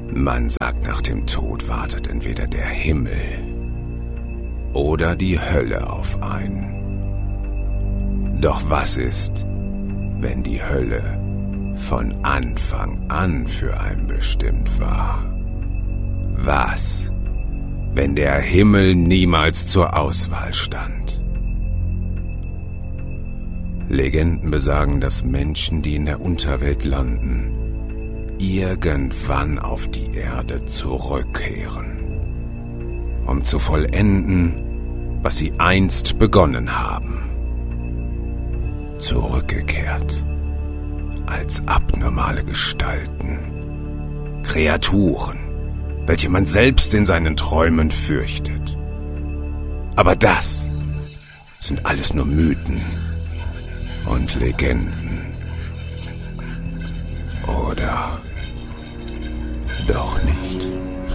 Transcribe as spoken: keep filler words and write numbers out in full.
Man sagt, nach dem Tod wartet entweder der Himmel oder die Hölle auf einen. Doch was ist, wenn die Hölle von Anfang an für einen bestimmt war? Was, wenn der Himmel niemals zur Auswahl stand? Legenden besagen, dass Menschen, die in der Unterwelt landen, irgendwann auf die Erde zurückkehren, um zu vollenden, was sie einst begonnen haben. Zurückgekehrt als abnormale Gestalten, Kreaturen, welche man selbst in seinen Träumen fürchtet. Aber das sind alles nur Mythen und Legenden. Oder doch nicht?